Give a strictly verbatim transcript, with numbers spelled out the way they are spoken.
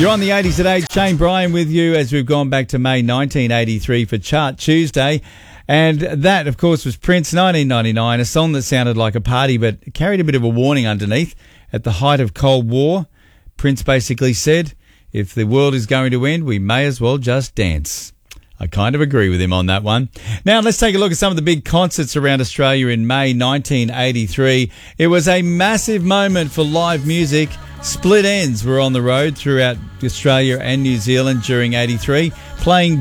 You're on the eighties at eight. Shane Bryan with you as we've gone back to May nineteen eighty-three for Chart Tuesday. And that, of course, was Prince, nineteen ninety-nine, a song that sounded like a party but carried a bit of a warning underneath. At the height of Cold War, Prince basically said, if the world is going to end, we may as well just dance. I kind of agree with him on that one. Now, let's take a look at some of the big concerts around Australia in May nineteen eighty-three. It was a massive moment for live music. Split Enz were on the road throughout Australia and New Zealand during eighty-three, playing